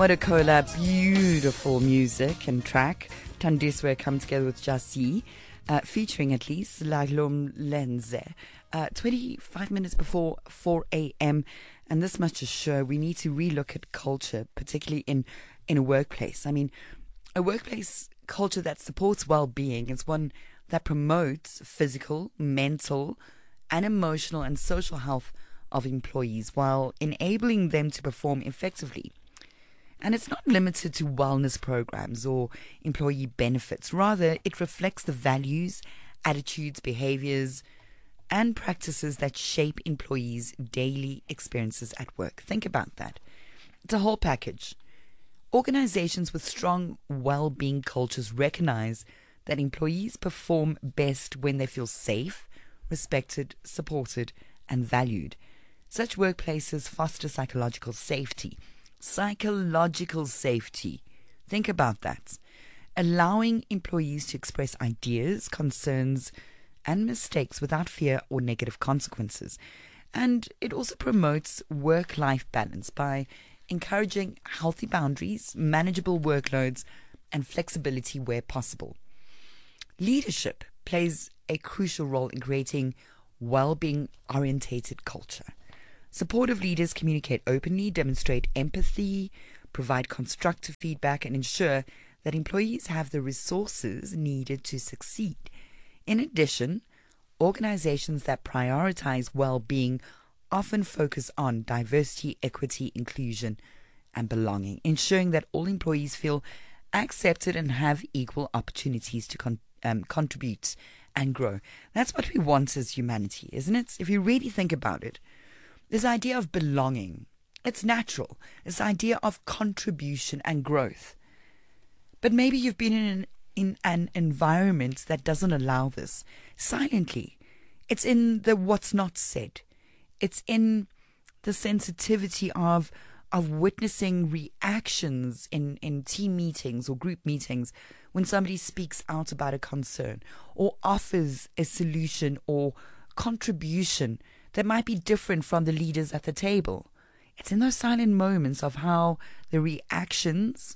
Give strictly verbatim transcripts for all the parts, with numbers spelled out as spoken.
What a collab. Beautiful music and track. Tandiswe come together with Jasi, uh, featuring at least Laglom Lenze. Uh, twenty-five minutes before four a.m. And this much is sure, we need to relook at culture, particularly in, in a workplace. I mean, a workplace culture that supports well-being is one that promotes physical, mental, and emotional and social health of employees while enabling them to perform effectively. And it's not limited to wellness programs or employee benefits. Rather, it reflects the values, attitudes, behaviors, and practices that shape employees' daily experiences at work. Think about that. It's a whole package. Organizations with strong well-being cultures recognize that employees perform best when they feel safe, respected, supported, and valued. Such workplaces foster psychological safety. Psychological safety. Think about that. Allowing employees to express ideas, concerns, and mistakes without fear or negative consequences. And it also promotes work-life balance by encouraging healthy boundaries, manageable workloads, and flexibility where possible. Leadership plays a crucial role in creating well-being orientated culture. Supportive leaders communicate openly, demonstrate empathy, provide constructive feedback, and ensure that employees have the resources needed to succeed. In addition, organizations that prioritize well-being often focus on diversity, equity, inclusion, and belonging, ensuring that all employees feel accepted and have equal opportunities to con- um, contribute and grow. That's what we want as humanity, isn't it? If you really think about it, this idea of belonging, it's natural. This idea of contribution and growth. But maybe you've been in an, in an environment that doesn't allow this. Silently. It's in the what's not said. It's in the sensitivity of of witnessing reactions in, in team meetings or group meetings when somebody speaks out about a concern or offers a solution or contribution that might be different from the leaders at the table. It's in those silent moments of how the reactions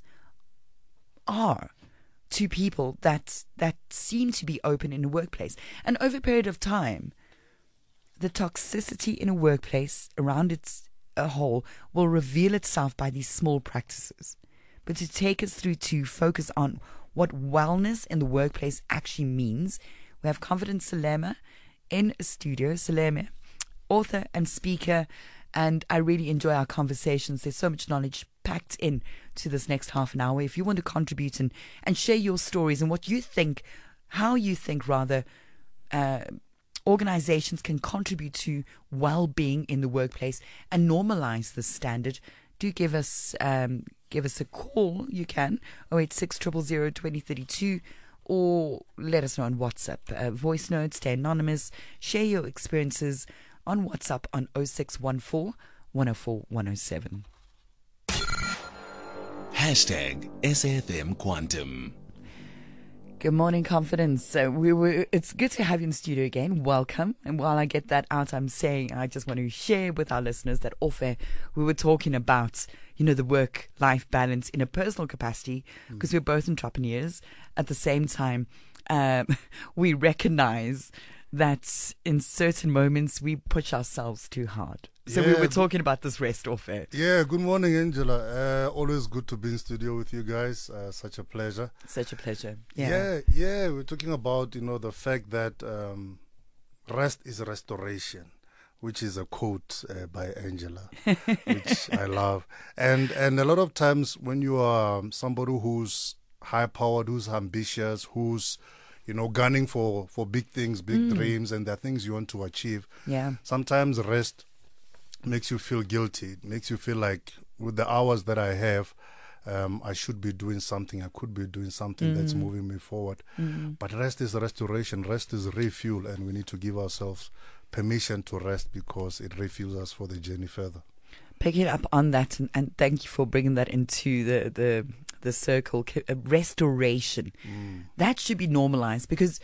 are to people that that seem to be open in a workplace. And over a period of time, the toxicity in a workplace around its a whole will reveal itself by these small practices. But to take us through to focus on what wellness in the workplace actually means, we have Confidence Salema in studio. Salema, author and speaker, and I really enjoy our conversations. There's so much knowledge packed in to this next half an hour. If you want to contribute and, and share your stories and what you think, how you think rather, uh, organizations can contribute to well-being in the workplace and normalize this standard, do give us um, give us a call. You can oh eight six, zero zero zero, two zero three two, or let us know on WhatsApp. Uh, voice notes, stay anonymous. Share your experiences on WhatsApp on oh six one four, one oh four, one oh seven. Hashtag S F M Quantum. Good morning, Confidence. Uh, we were, it's good to have you in the studio again. Welcome. And while I get that out, I'm saying I just want to share with our listeners that off air we were talking about, you know, the work-life balance in a personal capacity because mm. we're both entrepreneurs. At the same time, um, we recognize that in certain moments we push ourselves too hard. So yeah, we were talking about this rest off air. Yeah, good morning, Angela. Uh, always good to be in studio with you guys. Uh, such a pleasure. Such a pleasure. Yeah. yeah, yeah. We're talking about, you know, the fact that um, rest is restoration, which is a quote uh, by Angela, which I love. And and a lot of times when you are somebody who's high-powered, who's ambitious, who's you know, gunning for, for big things, big mm. dreams, and there are things you want to achieve. Yeah. Sometimes rest makes you feel guilty. It makes you feel like with the hours that I have, um, I should be doing something. I could be doing something mm. that's moving me forward. Mm. But rest is restoration. Rest is refuel, and we need to give ourselves permission to rest because it refuels us for the journey further. Picking up on that, and, and thank you for bringing that into the the, the circle, restoration. Mm. That should be normalized because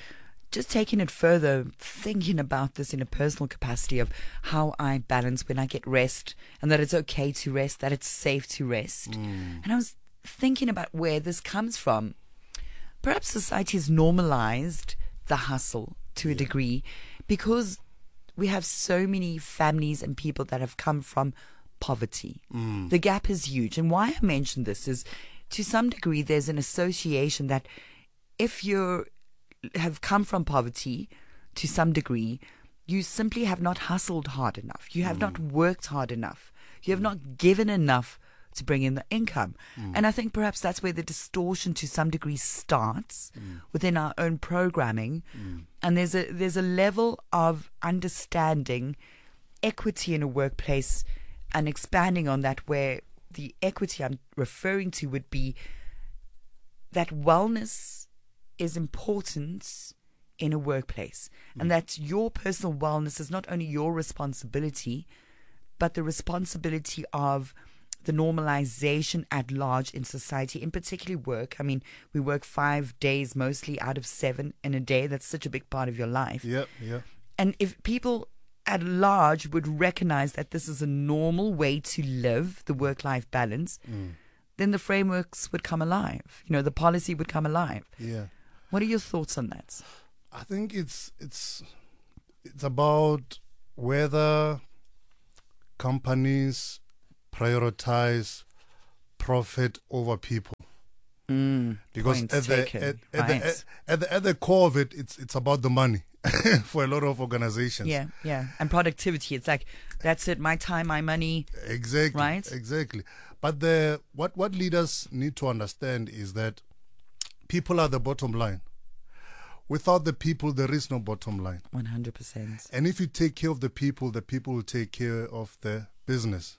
just taking it further, thinking about this in a personal capacity of how I balance when I get rest and that it's okay to rest, that it's safe to rest. Mm. And I was thinking about where this comes from. Perhaps society has normalized the hustle to a Yeah. degree because we have so many families and people that have come from poverty. Mm. The gap is huge. And why I mention this is to some degree there's an association that if you have come from poverty to some degree, you simply have not hustled hard enough. You have mm. not worked hard enough. You have mm. not given enough to bring in the income. Mm. And I think perhaps that's where the distortion to some degree starts mm. within our own programming. Mm. And there's a there's a level of understanding equity in a workplace and expanding on that, where the equity I'm referring to would be that wellness is important in a workplace, mm. and that your personal wellness is not only your responsibility, but the responsibility of the normalization at large in society, in particularly work. I mean, we work five days mostly out of seven in a day. That's such a big part of your life. Yeah, yeah. And if people at large would recognize that this is a normal way to live, the work-life balance, mm. then the frameworks would come alive. You know, the policy would come alive. Yeah. What are your thoughts on that? I think it's it's it's about whether companies prioritize profit over people. Mm, because point at the, taken. at, at, Right. the, at, at the at the core of it, it's it's about the money for a lot of organizations. Yeah, yeah. And productivity. It's like, that's it, my time, my money. Exactly. Right? Exactly. But the what what leaders need to understand is that people are the bottom line. Without the people, there is no bottom line. one hundred percent. And if you take care of the people, the people will take care of the business.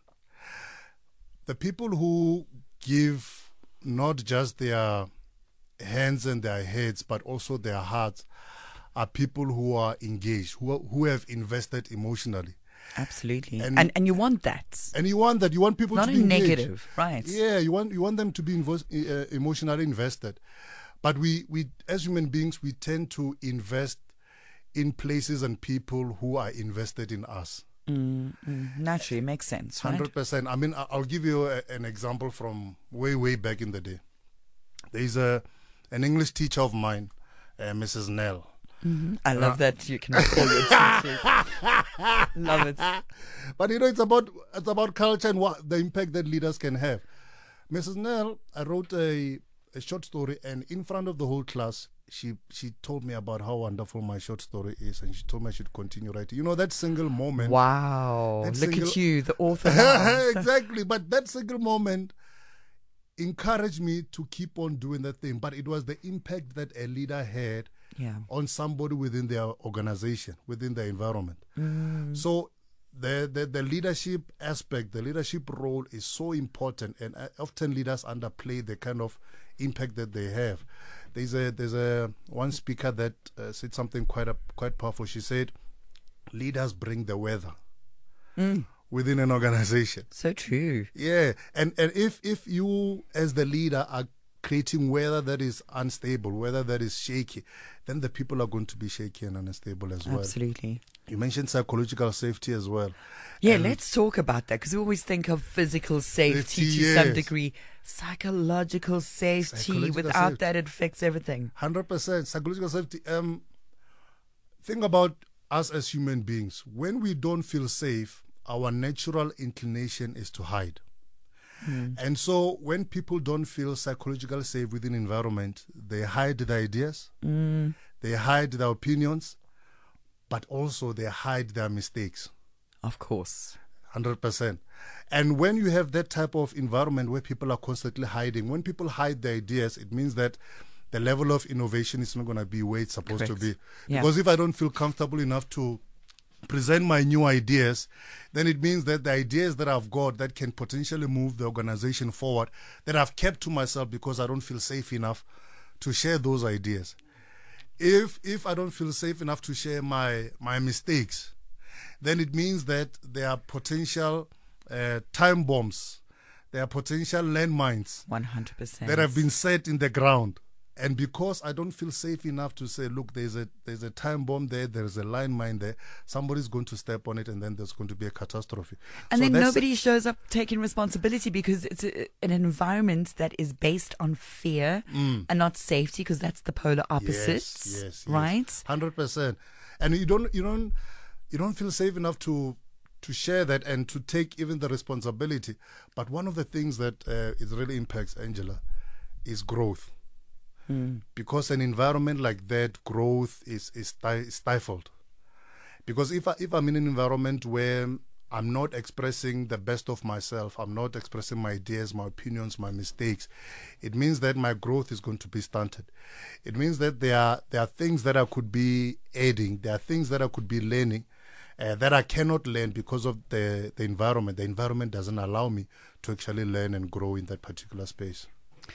The people who give not just their hands and their heads, but also their hearts, are people who are engaged, who are, who have invested emotionally. Absolutely. And- And and you want that. And you want that. You want people Not to a be engaged. negative, right? Yeah, you want you want them to be invo- uh, emotionally invested. But we, we, as human beings, we tend to invest in places and people who are invested in us. Mm, mm, naturally, it makes sense, right? one hundred percent. I mean, I- I'll give you a, an example from way, way back in the day. There's a an English teacher of mine, uh, Missus Nell. Mm-hmm. I love that you can recall your teachers. Love it. But you know, it's about it's about culture and what the impact that leaders can have. Missus Nell, I wrote a, a short story, and in front of the whole class, she she told me about how wonderful my short story is, and she told me I should continue writing. You know, that single moment. Wow. That Look single- at you, the author. now. Exactly. But that single moment encouraged me to keep on doing that thing. But it was the impact that a leader had Yeah. on somebody within their organization, within their environment. Mm. So the, the the leadership aspect, the leadership role is so important, and uh, often leaders underplay the kind of impact that they have. There's a there's a one speaker that uh, said something quite a, quite powerful. She said, "Leaders bring the weather Mm. within an organization." So true. Yeah, and and if if you as the leader are creating weather that is unstable, weather that is shaky, then the people are going to be shaky and unstable as well. Absolutely. You mentioned psychological safety as well. Yeah, And let's talk about that, because we always think of physical safety Safety, to some yes. degree. Psychological safety, Psychological without safety. that, it affects everything. one hundred percent psychological safety. Um, think about us as human beings. When we don't feel safe, our natural inclination is to hide. Mm. And so when people don't feel psychologically safe within environment, they hide their ideas, Mm. they hide their opinions, but also they hide their mistakes. Of course. one hundred percent. And when you have that type of environment where people are constantly hiding, when people hide their ideas, it means that the level of innovation is not going to be where it's supposed Correct. to be. Yeah. Because if I don't feel comfortable enough to present my new ideas, then it means that the ideas that I've got that can potentially move the organization forward, that I've kept to myself because I don't feel safe enough to share those ideas. If if I don't feel safe enough to share my, my mistakes, then it means that there are potential uh, time bombs, there are potential landmines one hundred percent. that have been set in the ground And because I don't feel safe enough to say, look, there's a there's a time bomb there, there's a landmine there, somebody's going to step on it, and then there's going to be a catastrophe. And so then nobody shows up taking responsibility because it's a, an environment that is based on fear mm. and not safety, because that's the polar opposites, yes, yes, right? Yes, one hundred percent. And you don't you don't you don't feel safe enough to to share that and to take even the responsibility. But one of the things that uh, it really impacts, Angela, is growth. Mm. Because an environment like that, growth is, is sti- stifled. Because if, I, if I'm in an environment where I'm not expressing the best of myself, I'm not expressing my ideas, my opinions, my mistakes, it means that my growth is going to be stunted. It means that there are, there are things that I could be adding, there are things that I could be learning, Uh, that I cannot learn because of the, the environment. The environment doesn't allow me to actually learn and grow in that particular space.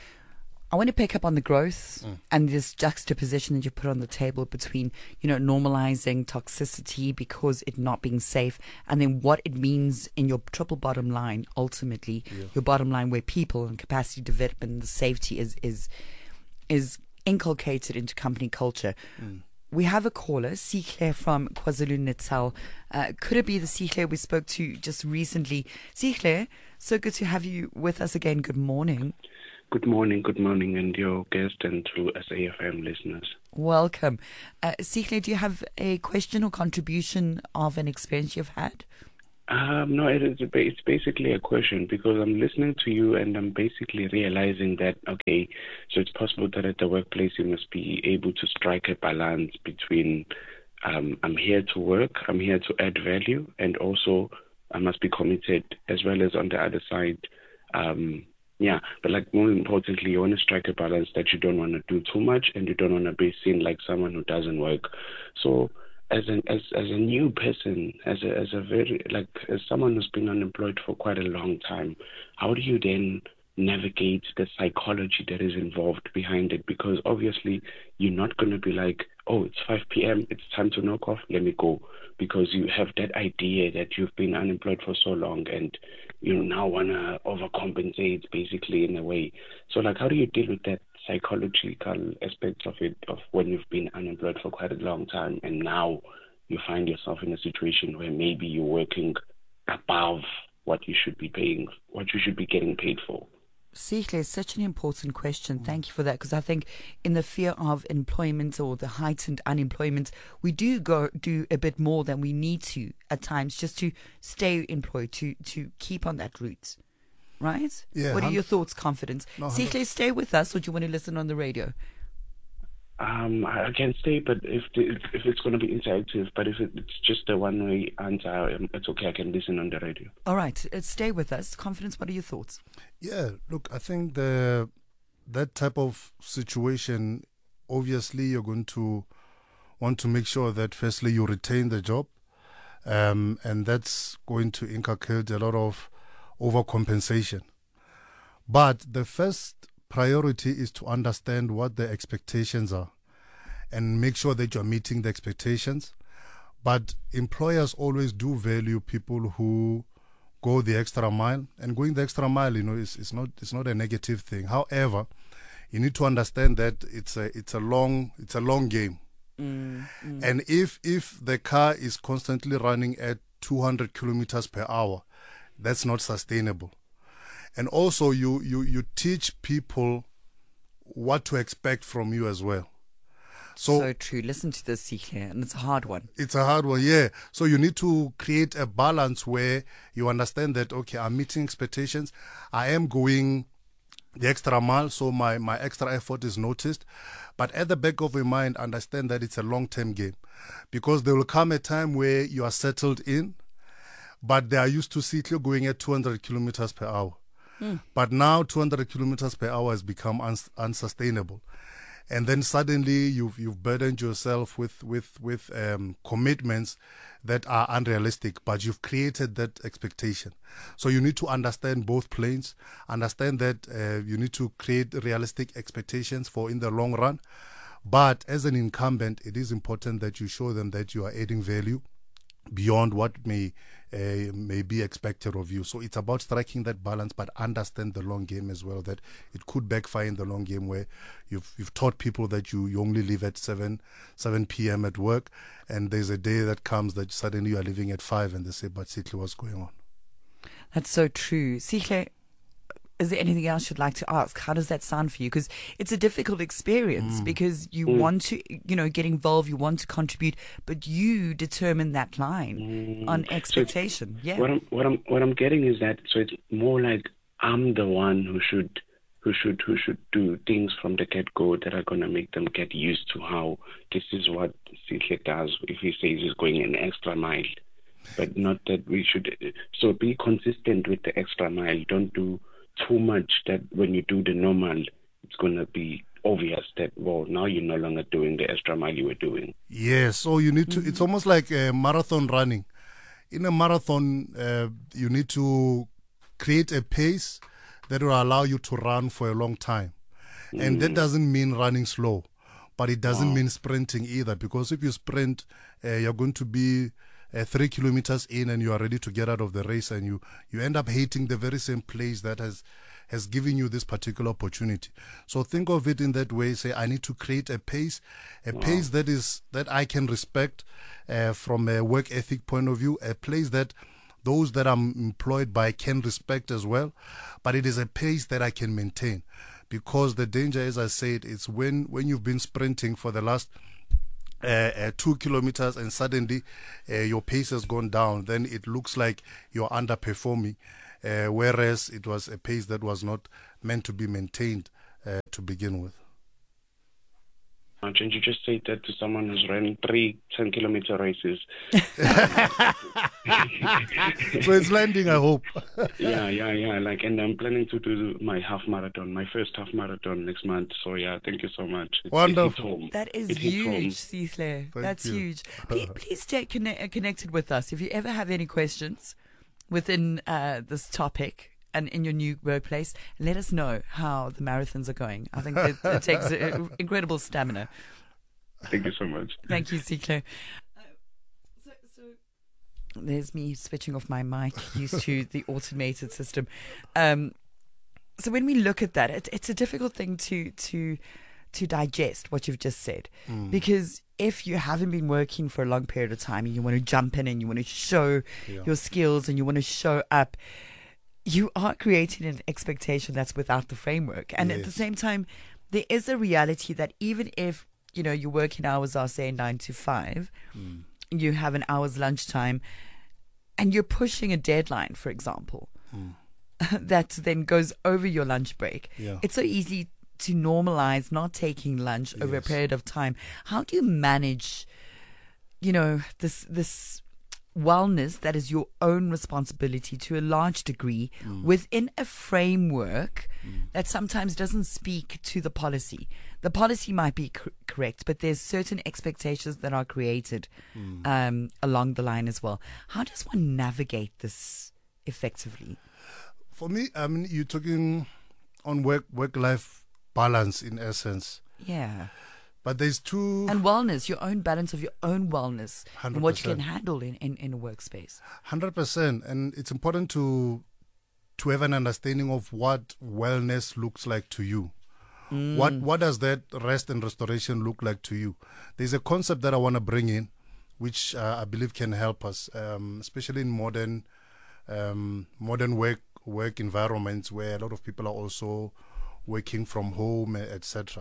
I want to pick up on the growth mm. and this juxtaposition that you put on the table between, you know, normalizing toxicity because it not being safe, and then what it means in your triple bottom line, ultimately, yeah. your bottom line where people and capacity development and the safety is, is, is inculcated into company culture. Mm. We have a caller, Sihle from KwaZulu-Natal. Uh, could it be the Sihle we spoke to just recently? Sihle, so good to have you with us again. Good morning. Good morning, good morning, and your guest and to S A F M listeners. Welcome. Uh, Sihle, do you have a question or contribution of an experience you've had? Um, no, it is, it's basically a question because I'm listening to you and I'm basically realizing that, okay, so it's possible that at the workplace you must be able to strike a balance between um, I'm here to work, I'm here to add value, and also I must be committed, as well as on the other side, um, yeah, but like more importantly, you want to strike a balance that you don't want to do too much and you don't want to be seen like someone who doesn't work. So As an as as a new person, as a as a very like as someone who's been unemployed for quite a long time, how do you then navigate the psychology that is involved behind it? Because obviously you're not going to be like, oh, it's five p.m., it's time to knock off, let me go, because you have that idea that you've been unemployed for so long and you now want to overcompensate basically in a way. So like, how do you deal with that psychological aspects of it, of when you've been unemployed for quite a long time and now you find yourself in a situation where maybe you're working above what you should be paying, what you should be getting paid for? Sihle, it's such an important question. Thank you for that, because I think in the fear of employment or the heightened unemployment, we do go do a bit more than we need to at times just to stay employed, to, to keep on that route. Right? Yeah, what are your thoughts, Confidence? No, Sihle, stay with us, or do you want to listen on the radio? Um, I can stay, but if the, if it's going to be interactive, but if it's just a one-way answer, it's okay. I can listen on the radio. All right, uh, stay with us. Confidence, what are your thoughts? Yeah, look, I think the that type of situation, obviously, you're going to want to make sure that firstly you retain the job, um, and that's going to inculcate a lot of overcompensation. But the first priority is to understand what the expectations are and make sure that you're meeting the expectations. But employers always do value people who go the extra mile, and going the extra mile, you know, is, is not it's not a negative thing. However, you need to understand that it's a it's a long it's a long game. Mm, mm. And if if the car is constantly running at two hundred kilometers per hour, that's not sustainable. And also you, you, you teach people what to expect from you as well. So, so true. Listen to this, Sihle, and it's a hard one. It's a hard one, yeah. So you need to create a balance where you understand that, okay, I'm meeting expectations. I am going the extra mile, so my, my extra effort is noticed. But at the back of your mind, understand that it's a long-term game. Because there will come a time where you are settled in, but they are used to Sihle going at two hundred kilometers per hour. Mm. But now two hundred kilometers per hour has become uns- unsustainable. And then suddenly you've you've burdened yourself with with with um, commitments that are unrealistic, but you've created that expectation. So you need to understand both planes, understand that uh, you need to create realistic expectations for in the long run. But as an incumbent, it is important that you show them that you are adding value, beyond what may uh, may be expected of you. So it's about striking that balance, but understand the long game as well, that it could backfire in the long game, where you've you've taught people that you, you only leave at seven p.m. at work, and there's a day that comes that suddenly you are leaving at five, and they say, but Sihle, what's going on? That's so true. Sihle, is there anything else you'd like to ask? How does that sound for you? Because it's a difficult experience, mm. because you mm. want to, you know, get involved, you want to contribute, but you determine that line mm. on expectation. So yeah. What I'm, what I'm, what I'm getting is that, so it's more like I'm the one who should, who should, who should do things from the get-go that are going to make them get used to how this is what Sihle does if he says he's going an extra mile. But not that we should, so be consistent with the extra mile. Don't do too much that when you do the normal, it's going to be obvious that, well, now you're no longer doing the extra mile you were doing. Yes, so you need to, mm-hmm. it's almost like a marathon running. In a marathon, uh, you need to create a pace that will allow you to run for a long time. Mm. And that doesn't mean running slow, but it doesn't wow. mean sprinting either, because if you sprint, uh, you're going to be Uh, three kilometers in and you are ready to get out of the race, and you, you end up hating the very same place that has has given you this particular opportunity. So think of it in that way. Say, I need to create a pace, a wow. pace that is that I can respect uh, from a work ethic point of view, a place that those that I'm employed by can respect as well, but it is a pace that I can maintain. Because the danger, as I said, is when, when you've been sprinting for the last Uh, uh, two kilometers and suddenly uh, your pace has gone down, then it looks like you're underperforming, uh, whereas it was a pace that was not meant to be maintained uh, to begin with. And you just say that to someone who's running three ten kilometer races. So it's landing, I hope. yeah, yeah, yeah. Like, and I'm planning to do my half marathon, my first half marathon next month. So yeah, thank you so much. It, Wonderful. It that is huge, Sihle. That's you. huge. Please, please stay conne- connected with us. If you ever have any questions within uh, this topic and in your new workplace, let us know how the marathons are going. I think it, it takes uh, incredible stamina. Thank you so much. Thank you, Sihle. Uh, so, so there's me switching off my mic, used to the automated system. Um, so when we look at that, it, it's a difficult thing to to to digest what you've just said, mm. because if you haven't been working for a long period of time and you want to jump in and you want to show yeah. your skills and you want to show up, you are creating an expectation that's without the framework. And yes. at the same time, there is a reality that even if, you know, your working hours are, say, nine to five, mm. you have an hour's lunchtime, and you're pushing a deadline, for example, mm. that then goes over your lunch break. Yeah. It's so easy to normalize not taking lunch yes. over a period of time. How do you manage, you know, this this wellness that is your own responsibility to a large degree mm. within a framework mm. that sometimes doesn't speak to the policy? The policy might be cor- correct, but there's certain expectations that are created mm. um, along the line as well. How does one navigate this effectively? For me, I mean, you're talking on work work-life balance in essence. Yeah. But there's two... And wellness, your own balance of your own wellness one hundred percent. And what you can handle in, in, in a workspace. one hundred percent. And it's important to to have an understanding of what wellness looks like to you. Mm. What what does that rest and restoration look like to you? There's a concept that I want to bring in, which uh, I believe can help us, um, especially in modern um, modern work work environments where a lot of people are also working from home, et cetera.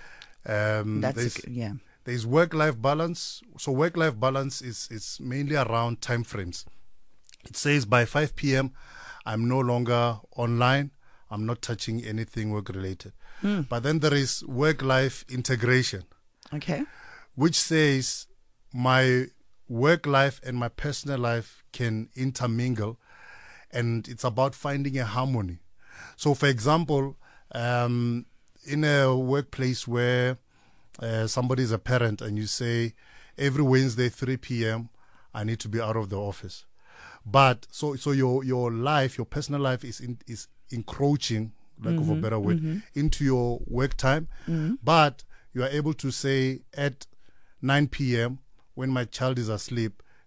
Um, That's there's, a, yeah. There's work-life balance. So work-life balance is is mainly around time frames. It says by five p.m. I'm no longer online. I'm not touching anything work-related. Mm. But then there is work-life integration. Okay. Which says my work life and my personal life can intermingle, and it's about finding a harmony. So, for example, um, in a workplace where uh, somebody is a parent and you say, every Wednesday, three p.m., I need to be out of the office. But so so your your life, your personal life is in, is encroaching, lack mm-hmm, of a better word, mm-hmm. into your work time. Mm-hmm. But you are able to say at nine p.m., when my child is asleep,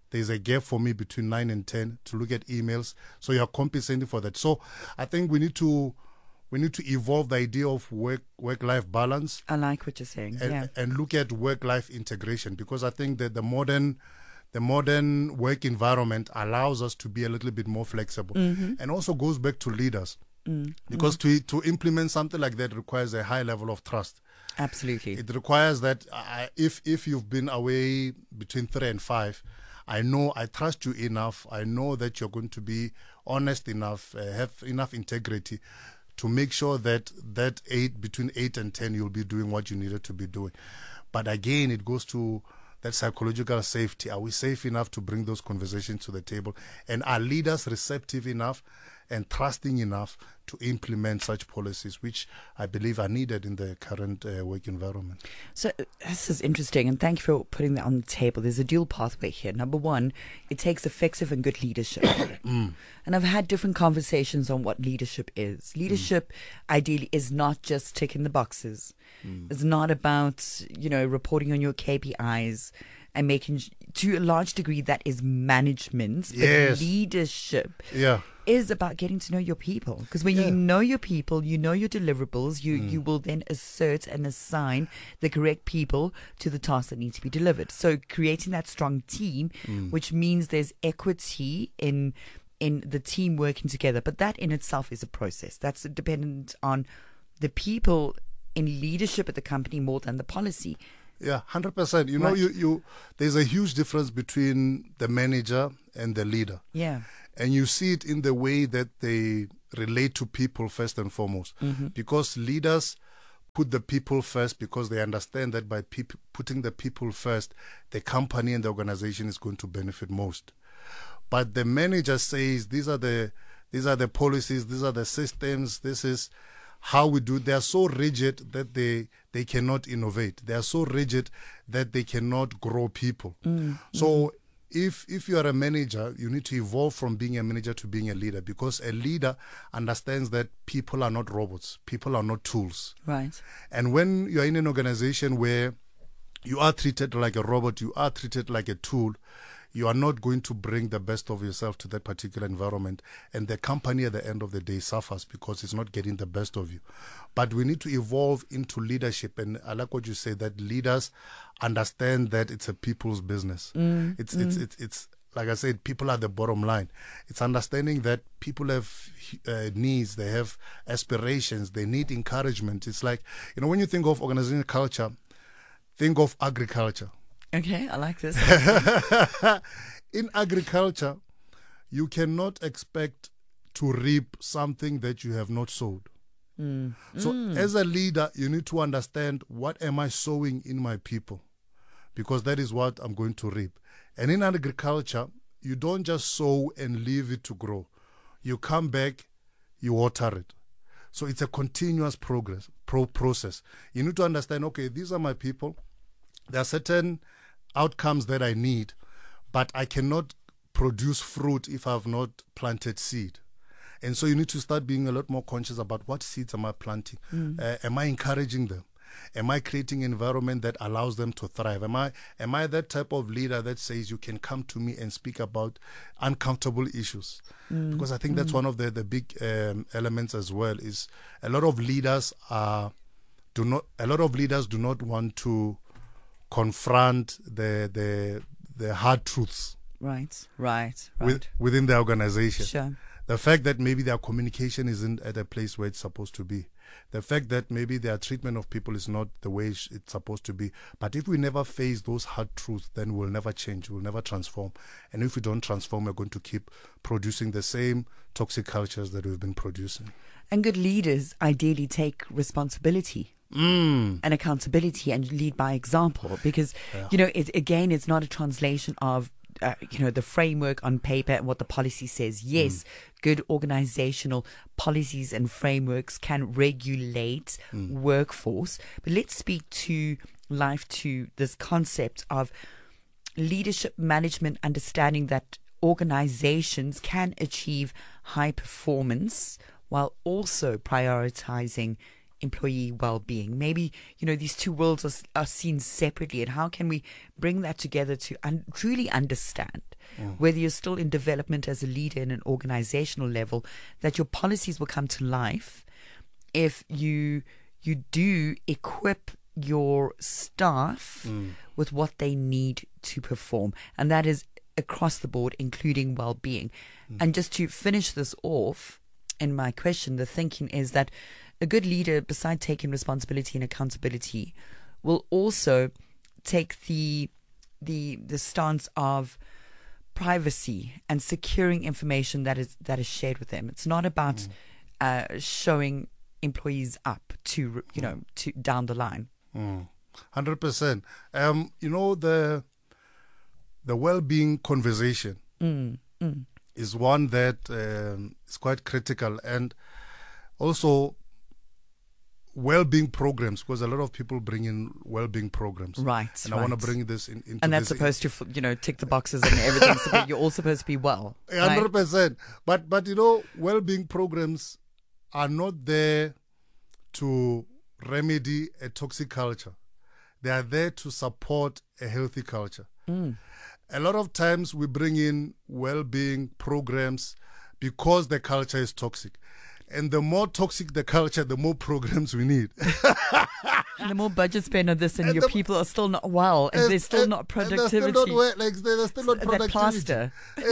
there's a gap for me between nine and ten to look at emails. So you're compensating for that. So I think we need to we need to evolve the idea of work work life balance. I like what you're saying. And, yeah. and look at work life integration, because I think that the modern the modern work environment allows us to be a little bit more flexible, mm-hmm. and also goes back to leaders, mm-hmm. because to to implement something like that requires a high level of trust. Absolutely. It requires that uh, if if you've been away between three and five, I know I trust you enough. I know that you're going to be honest enough, uh, have enough integrity to make sure that that eight between eight and ten you'll be doing what you needed to be doing. But again, it goes to that psychological safety. Are we safe enough to bring those conversations to the table? And are leaders receptive enough and trusting enough to implement such policies, which I believe are needed in the current uh, work environment? So this is interesting, and thank you for putting that on the table. There's a dual pathway here. Number one, it takes effective and good leadership. mm. And I've had different conversations on what leadership is. Leadership, mm. ideally, is not just ticking the boxes. Mm. It's not about, you know, reporting on your K P Is and making, to a large degree, that is management. Yes. But leadership yeah. is about getting to know your people. Because when yeah. you know your people, you know your deliverables, you, mm. you will then assert and assign the correct people to the tasks that need to be delivered. So creating that strong team, mm. which means there's equity in in the team working together. But that in itself is a process. That's dependent on the people in leadership at the company more than the policy. Yeah, one hundred percent. You know, right. you, you there's a huge difference between the manager and the leader. Yeah. And you see it in the way that they relate to people first and foremost. Mm-hmm. Because leaders put the people first, because they understand that by pe- putting the people first, the company and the organization is going to benefit most. But the manager says, these are the these are the policies, these are the systems, this is how we do. They are so rigid that they they cannot innovate. They are so rigid that they cannot grow people. Mm, so mm. if if you are a manager, you need to evolve from being a manager to being a leader, because a leader understands that people are not robots. People are not tools. Right. And when you are in an organization where you are treated like a robot, you are treated like a tool, you are not going to bring the best of yourself to that particular environment. And the company at the end of the day suffers because it's not getting the best of you. But we need to evolve into leadership. And I like what you say, that leaders understand that it's a people's business. Mm, it's, mm. it's, it's, it's, like I said, people are the bottom line. It's understanding that people have uh, needs, they have aspirations, they need encouragement. It's like, you know, when you think of organizational culture, think of agriculture. Okay, I like this. In agriculture, you cannot expect to reap something that you have not sowed. Mm. So mm. as a leader, you need to understand, what am I sowing in my people? Because that is what I'm going to reap. And in agriculture, you don't just sow and leave it to grow. You come back, you water it. So it's a continuous progress pro- process. You need to understand, okay, these are my people. There are certain outcomes that I need, but I cannot produce fruit if I have not planted seed. And so you need to start being a lot more conscious about, what seeds am I planting? Mm. Uh, am I encouraging them? Am I creating an environment that allows them to thrive? Am I am I that type of leader that says, you can come to me and speak about uncomfortable issues? Mm. Because I think that's mm. one of the, the big um, elements as well, is a lot of leaders are do not a lot of leaders do not want to confront the the the hard truths. Right, right, right. With, within the organization. Sure. The fact that maybe their communication isn't at a place where it's supposed to be. The fact that maybe their treatment of people is not the way it's supposed to be. But if we never face those hard truths, then we'll never change, we'll never transform. And if we don't transform, we're going to keep producing the same toxic cultures that we've been producing. And good leaders ideally take responsibility. Mm. And accountability, and lead by example, because yeah. you know it, again it's not a translation of uh, you know the framework on paper and what the policy says. Yes, mm. good organizational policies and frameworks can regulate mm. workforce, but let's speak to life, to this concept of leadership management, understanding that organizations can achieve high performance while also prioritizing employee well-being? Maybe, you know, these two worlds are, are seen separately, and how can we bring that together to un- truly understand mm. whether you're still in development as a leader in an organizational level, that your policies will come to life if you you do equip your staff mm. with what they need to perform, and that is across the board, including well-being. Mm. And just to finish this off, in my question, the thinking is that a good leader, besides taking responsibility and accountability, will also take the the the stance of privacy and securing information that is that is shared with them. It's not about mm. uh, showing employees up to you know to down the line. Mm. Hundred percent. Um, you know the the well-being conversation Mm. Mm. is one that um, is quite critical, and also well-being programs, because a lot of people bring in well-being programs, right? And right. I want to bring this in, into and that's this supposed to, you know, tick the boxes and everything. So you're all supposed to be well. Hundred right? percent. But but you know, well-being programs are not there to remedy a toxic culture. They are there to support a healthy culture. Mm. A lot of times we bring in well-being programs because the culture is toxic. And the more toxic the culture, the more programs we need. And the more budget spent on this, and, and your the, people are still not well, and, and there's still and, not productivity. And they're still not, well, like, they're still not productivity. Plaster.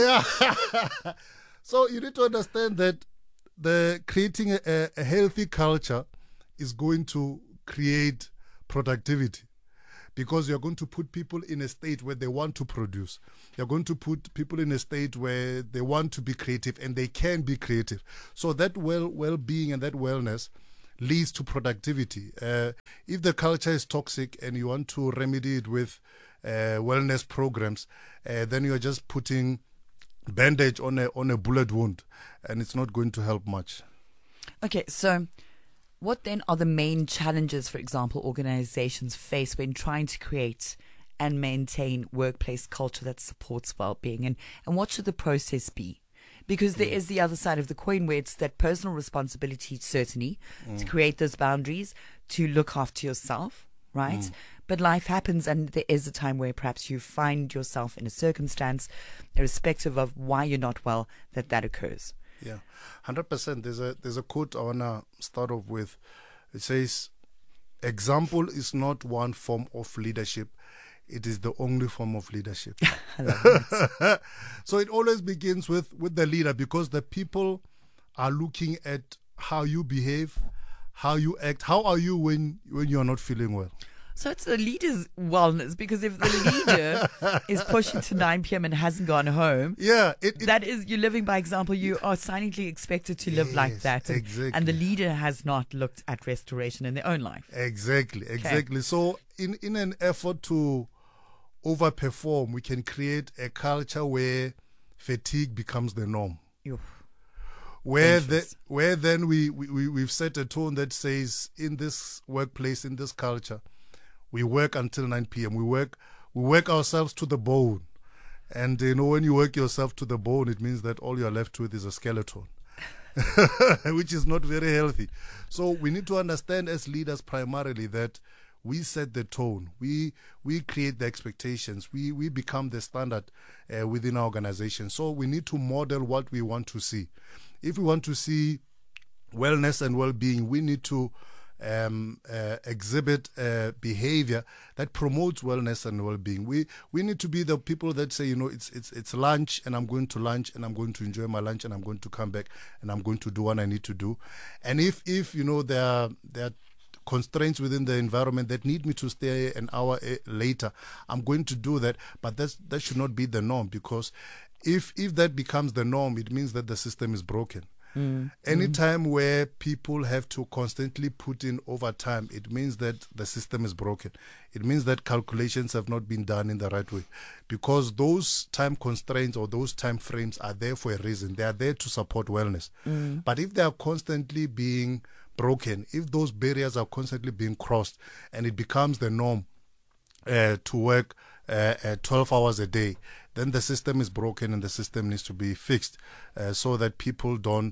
Yeah. So you need to understand that the creating a, a healthy culture is going to create productivity, because you're going to put people in a state where they want to produce. You're going to put people in a state where they want to be creative, and they can be creative. So that well well-being and that wellness leads to productivity. Uh, if the culture is toxic and you want to remedy it with uh, wellness programs, uh, then you're just putting bandage on a on a bullet wound, and it's not going to help much. Okay, so what then are the main challenges, for example, organizations face when trying to create and maintain workplace culture that supports well-being, and, and what should the process be? Because there mm. is the other side of the coin, where it's that personal responsibility, certainly, mm. to create those boundaries, to look after yourself, right? Mm. But life happens, and there is a time where perhaps you find yourself in a circumstance, irrespective of why you're not well, that that occurs. Yeah, hundred percent. There's a there's a quote I wanna start off with. It says, "Example is not one form of leadership; it is the only form of leadership." I love that. So it always begins with with the leader, because the people are looking at how you behave, how you act, how are you when when you are not feeling well. So it's the leader's wellness, because if the leader is pushing to nine p.m. and hasn't gone home, yeah, it, it, that is, you're living by example. You are silently expected to live yes, like that. And, exactly. and the leader has not looked at restoration in their own life. Exactly, exactly. Okay. So in, in an effort to overperform, we can create a culture where fatigue becomes the norm. Oof. Where the, where then we, we, we've set a tone that says, in this workplace, in this culture, we work until nine p.m. We work we work ourselves to the bone. And you know, when you work yourself to the bone, it means that all you're left with is a skeleton, which is not very healthy. So we need to understand as leaders primarily that we set the tone. We we create the expectations. We, we become the standard uh, within our organization. So we need to model what we want to see. If we want to see wellness and well-being, we need to Um, uh, exhibit uh, behavior that promotes wellness and well-being. We we need to be the people that say, you know, it's it's it's lunch, and I'm going to lunch, and I'm going to enjoy my lunch, and I'm going to come back, and I'm going to do what I need to do. And if if you know there are, there are constraints within the environment that need me to stay an hour later, I'm going to do that. But that's that should not be the norm, because if if that becomes the norm, it means that the system is broken. Mm. Anytime mm. where people have to constantly put in overtime, it means that the system is broken. It means that calculations have not been done in the right way, because those time constraints or those time frames are there for a reason. They are there to support wellness. Mm. But if they are constantly being broken, if those barriers are constantly being crossed, and it becomes the norm uh, to work uh, uh, twelve hours a day, then the system is broken, and the system needs to be fixed uh, so that people don't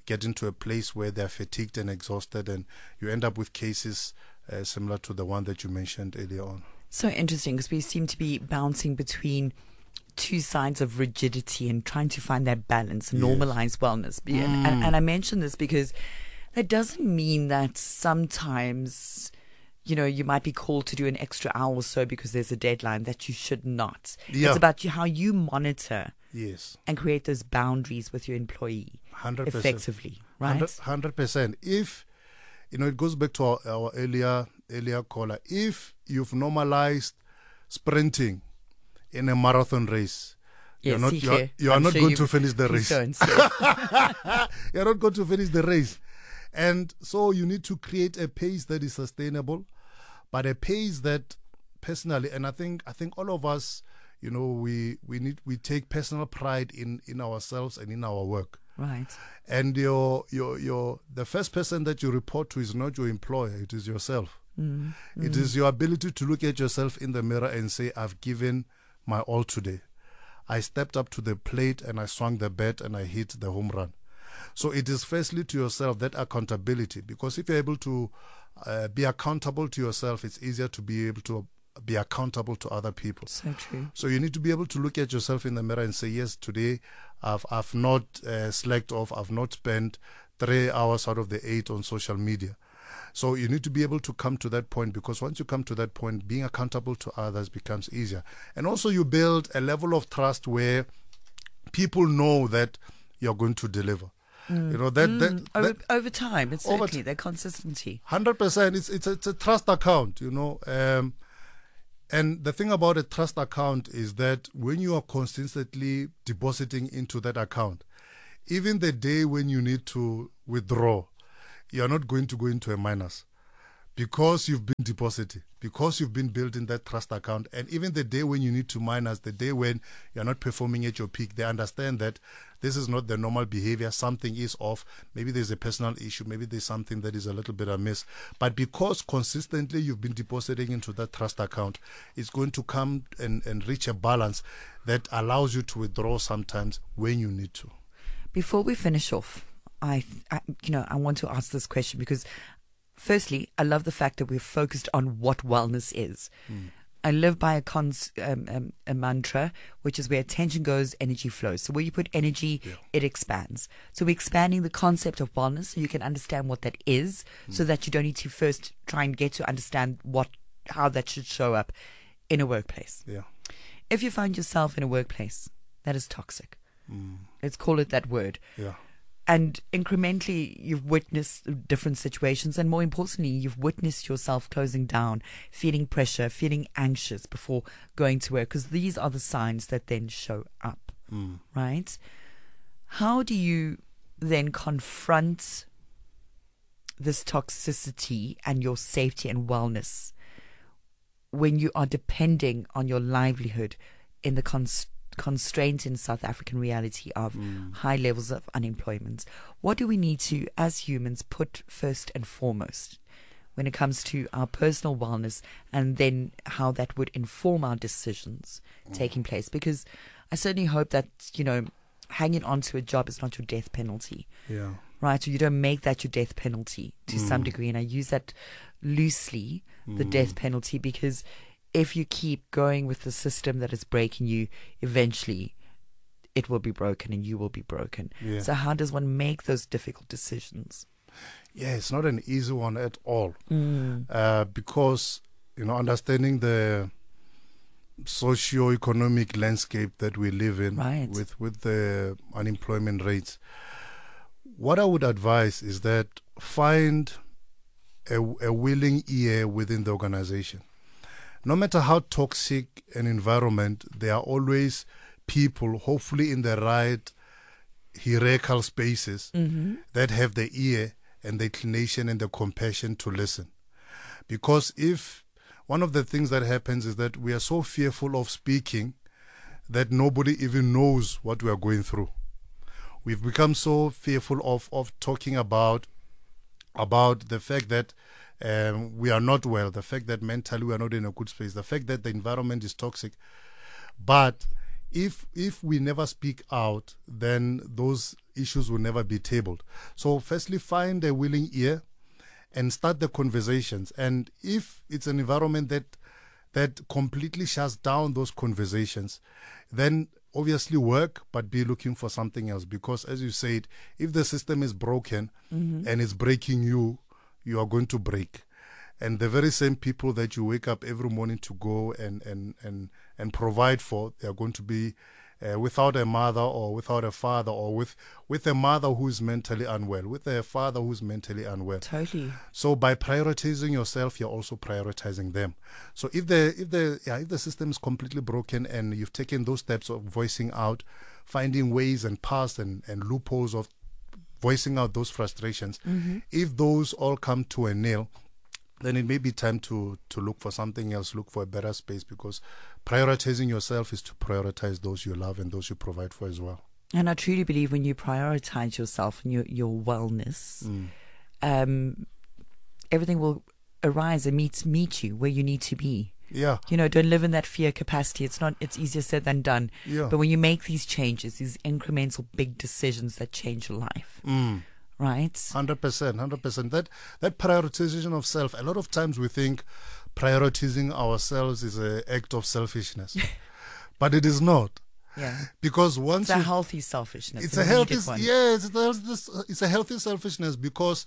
get into a place where they're fatigued and exhausted, and you end up with cases uh, similar to the one that you mentioned earlier on. So interesting, because we seem to be bouncing between two sides of rigidity and trying to find that balance, Yes. normalize wellness. Be- And, and, and I mention this because that doesn't mean that sometimes, you know, you might be called to do an extra hour or so because there's a deadline that you should not. Yeah. It's about you, how you monitor Yes, and create those boundaries with your employee one hundred percent. effectively, right? one hundred percent. If, you know, it goes back to our, our earlier earlier caller. If you've normalized sprinting in a marathon race, Yeah, you're not, see you're, here. you are I'm not sure going you- to finish the you race. don't, yes. You're not going to finish the race. And so you need to create a pace that is sustainable, but a pace that personally, and I think I think all of us, you know, we we need we take personal pride in in ourselves and in our work. Right. And your your your the first person that you report to is not your employer, it is yourself. Mm. It is your ability to look at yourself in the mirror and say, I've given my all today. I stepped up to the plate and I swung the bat and I hit the home run. So it is firstly to yourself, that accountability, because if you're able to uh, be accountable to yourself, it's easier to be able to be accountable to other people. So true. So you need to be able to look at yourself in the mirror and say, yes, today I've I've not uh, slacked off. I've not spent three hours out of the eight on social media. So you need to be able to come to that point, because once you come to that point, being accountable to others becomes easier. And also you build a level of trust where people know that you're going to deliver. You know, that, that, Mm. Over, that over time, it's Over certainly their consistency. one hundred percent. It's, it's, a, it's a trust account, you know. Um, and the thing about a trust account is that when you are consistently depositing into that account, even the day when you need to withdraw, you're not going to go into a minus, because you've been depositing, because you've been building that trust account. And even the day when you need to minus, the day when you're not performing at your peak, they understand that this is not the normal behavior. Something is off. Maybe there's a personal issue. Maybe there's something that is a little bit amiss. But because consistently you've been depositing into that trust account, it's going to come and, and reach a balance that allows you to withdraw sometimes when you need to. Before we finish off, I, I, you know, I want to ask this question because, firstly, I love the fact that we're focused on what wellness is. Mm. I live by a, cons, um, um, a mantra, which is where attention goes, energy flows. So where you put energy, yeah. it expands. So we're expanding the concept of wellness so you can understand what that is, mm. so that you don't need to first try and get to understand what how that should show up in a workplace. Yeah. If you find yourself in a workplace that is toxic, mm. let's call it that word. Yeah. And incrementally, you've witnessed different situations, and more importantly, you've witnessed yourself closing down, feeling pressure, feeling anxious before going to work, because these are the signs that then show up, mm. right? How do you then confront this toxicity and your safety and wellness when you are depending on your livelihood in the const- constraint in South African reality of mm. high levels of unemployment? What do we need to, as humans, put first and foremost when it comes to our personal wellness, and then how that would inform our decisions mm. taking place? Because I certainly hope that, you know, hanging on to a job is not your death penalty. Yeah. Right? So you don't make that your death penalty to mm. some degree. And I use that loosely, the mm. death penalty, because if you keep going with the system that is breaking you, eventually it will be broken and you will be broken. Yeah. So how does one make those difficult decisions? Yeah, it's not an easy one at all. Mm. Uh, because, you know, understanding the socio-economic landscape that we live in, right. with, with the unemployment rates, what I would advise is that find a, a willing ear within the organization. No matter how toxic an environment, there are always people, hopefully in the right hierarchical spaces, mm-hmm. that have the ear and the inclination and the compassion to listen. Because if one of the things that happens is that we are so fearful of speaking that nobody even knows what we are going through. We've become so fearful of, of talking about, about the fact that Um, we are not well, the fact that mentally we are not in a good space, the fact that the environment is toxic. But if if we never speak out, then those issues will never be tabled. So firstly, find a willing ear and start the conversations. And if it's an environment that that completely shuts down those conversations, then obviously work, but be looking for something else. Because as you said, if the system is broken mm-hmm. and it's breaking you, you are going to break. And the very same people that you wake up every morning to go and, and, and, and provide for, they are going to be uh, without a mother or without a father, or with, with a mother who is mentally unwell, with a father who is mentally unwell. Totally. So by prioritizing yourself, you're also prioritizing them. So if the if the yeah, if the system is completely broken and you've taken those steps of voicing out, finding ways and paths and, and loopholes of voicing out those frustrations, mm-hmm. if those all come to a nail, then it may be time to, to look for something else, look for a better space, because prioritizing yourself is to prioritize those you love and those you provide for as well. And I truly believe when you prioritize yourself and your, your wellness, mm. um, everything will arise and meet, meet you where you need to be. Yeah. You know, don't live in that fear capacity. It's not, it's easier said than done. Yeah. But when you make these changes, these incremental big decisions that change your life. Mm. Right? one hundred percent, one hundred percent. That that prioritization of self, a lot of times we think prioritizing ourselves is an act of selfishness. But it is not. Yeah. Because once it's a you, healthy selfishness. It's a healthy yes, it's a, it's a healthy selfishness, because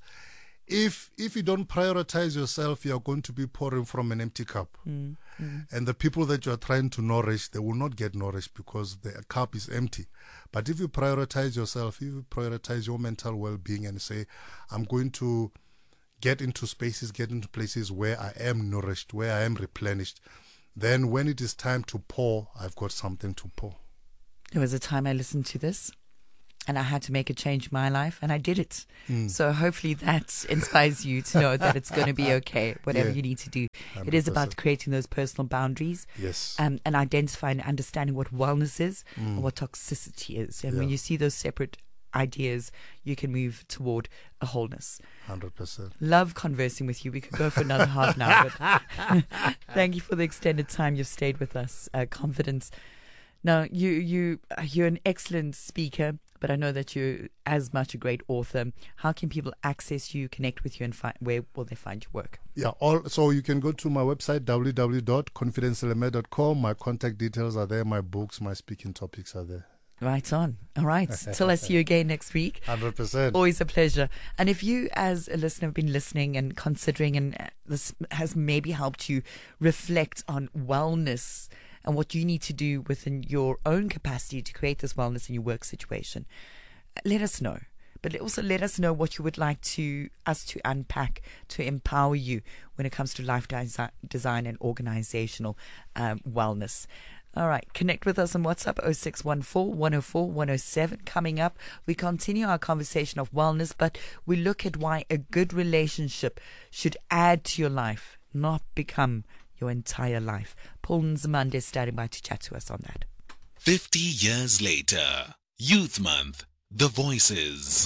if if you don't prioritize yourself, you are going to be pouring from an empty cup. Mm, mm. And the people that you are trying to nourish, they will not get nourished because the cup is empty. But if you prioritize yourself, if you prioritize your mental well-being and say, I'm going to get into spaces, get into places where I am nourished, where I am replenished, then when it is time to pour, I've got something to pour. There was a time I listened to this and I had to make a change in my life, and I did it. Mm. So hopefully that inspires you to know that it's going to be okay, whatever yeah. you need to do. one hundred percent. It is about creating those personal boundaries, yes, um, and identifying and understanding what wellness is mm. and what toxicity is. And yeah. when you see those separate ideas, you can move toward a wholeness. one hundred percent. Love conversing with you. We could go for another half an hour. But thank you for the extended time you've stayed with us. Uh, confidence. Now, you, you, you're an excellent speaker, but I know that you're as much a great author. How can people access you, connect with you, and find, where will they find your work? Yeah, all, so you can go to my website, w w w dot confidence eleme dot com. My contact details are there. My books, my speaking topics are there. Right on. All right. Till I see you again next week. one hundred percent. Always a pleasure. And if you, as a listener, have been listening and considering, and this has maybe helped you reflect on wellness and what you need to do within your own capacity to create this wellness in your work situation, let us know. But also let us know what you would like to us to unpack to empower you when it comes to life desi- design and organizational um, wellness. All right, connect with us on WhatsApp, oh six one four, one oh four, one oh seven. Coming up, we continue our conversation of wellness, but we look at why a good relationship should add to your life, not become your entire life. Paul Nzimande is standing by to chat to us on that. fifty years later, Youth Month, the Voices.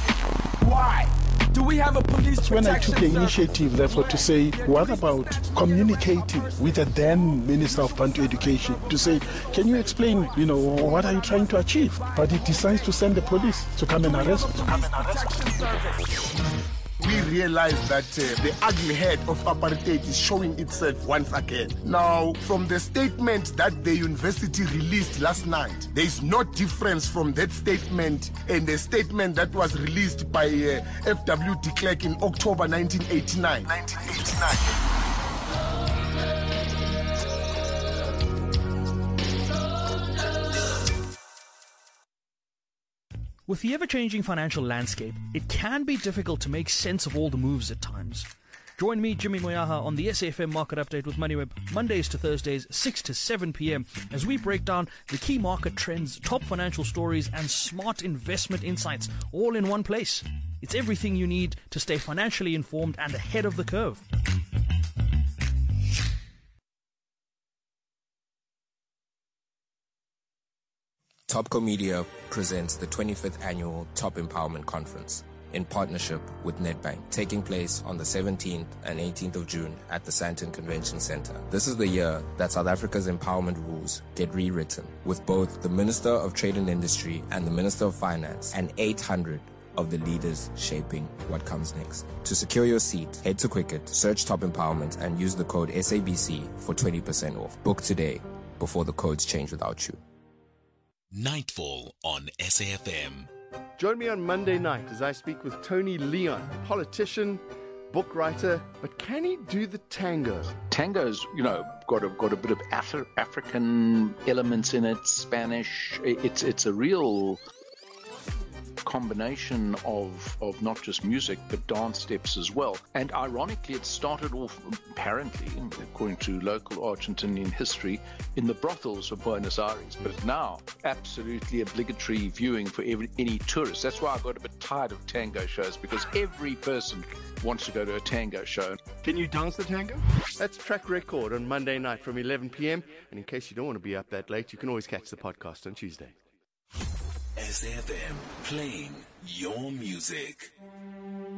Why do we have a police protection? When I took the initiative, therefore, to say, what about communicating with the then Minister of Bantu Education to say, can you explain, you know, what are you trying to achieve? But he decides to send the police to come and arrest to come and arrest We realize that uh, the ugly head of apartheid is showing itself once again. Now, from the statement that the university released last night, there is no difference from that statement and the statement that was released by uh, F W de Klerk in October nineteen eighty-nine. nineteen eighty-nine. With the ever-changing financial landscape, it can be difficult to make sense of all the moves at times. Join me, Jimmy Moyaha, on the S A F M Market Update with MoneyWeb, Mondays to Thursdays, six to seven p.m, as we break down the key market trends, top financial stories, and smart investment insights, all in one place. It's everything you need to stay financially informed and ahead of the curve. Topco Media presents the twenty-fifth Annual Top Empowerment Conference. in partnership with Nedbank, taking place on the seventeenth and eighteenth of June at the Sandton Convention Centre. This is the year that South Africa's empowerment rules get rewritten, with both the Minister of Trade and Industry and the Minister of Finance and eight hundred of the leaders shaping what comes next. To secure your seat, head to Quicket, search Top Empowerment and use the code S A B C for twenty percent off. Book today before the codes change without you. Nightfall on S A F M. Join me on Monday night as I speak with Tony Leon, politician, book writer, but can he do the tango? Tango's, you know, got a got a bit of Af- African elements in it, Spanish. It's it's a real combination of of not just music but dance steps as well. And ironically, it started off, apparently, according to local Argentinian history, in the brothels of Buenos Aires, but now absolutely obligatory viewing for every, any tourist. That's why I got a bit tired of tango shows, because every person wants to go to a tango show. Can you dance the tango? That's Track Record on Monday night from eleven p.m. And in case you don't want to be up that late, you can always catch the podcast on Tuesday. S A F M, playing your music.